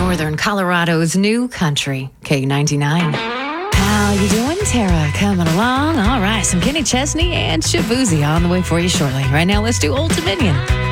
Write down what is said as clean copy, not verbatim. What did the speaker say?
Northern Colorado's new country, K99. How you doing, Tara? Coming along? All right, some Kenny Chesney and Shabuzi on the way for you shortly. Right now, let's do Old Dominion.